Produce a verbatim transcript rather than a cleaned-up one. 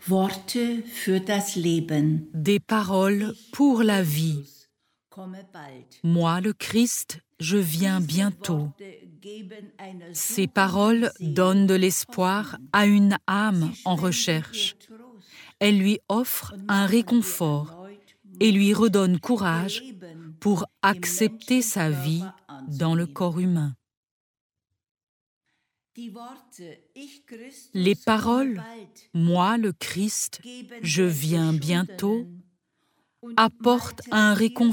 Worte für das Leben. Des paroles pour la vie. Moi, le Christ, je viens bientôt. Ces paroles donnent de l'espoir à une âme en recherche. Elles lui offrent un réconfort et lui redonnent courage pour accepter sa vie dans le corps humain. Les paroles « Moi, le Christ, je viens bientôt » apportent un réconfort